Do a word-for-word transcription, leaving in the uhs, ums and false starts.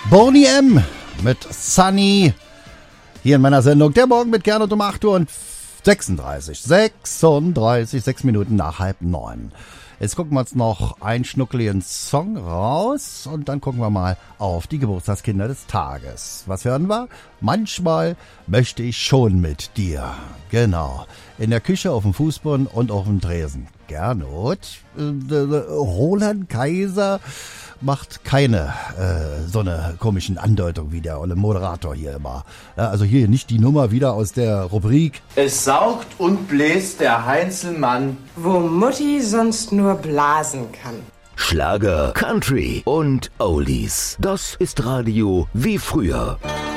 Boney M. mit Sunny. Hier in meiner Sendung Der Morgen mit Gernot um acht Uhr und sechsunddreißig. sechsunddreißig, sechs Minuten nach halb neun. Jetzt gucken wir uns noch einen schnuckeligen Song raus und dann gucken wir mal auf die Geburtstagskinder des Tages. Was hören wir? Manchmal möchte ich schon mit dir. Genau. In der Küche, auf dem Fußboden und auf dem Tresen. Gernot, äh, Roland Kaiser macht keine äh, so eine komischen Andeutung wie der olle Moderator hier immer. Ja, also hier nicht die Nummer wieder aus der Rubrik. Es saugt und bläst der Heinzelmann, wo Mutti sonst nur blasen kann. Schlager, Country und Oldies. Das ist Radio wie früher.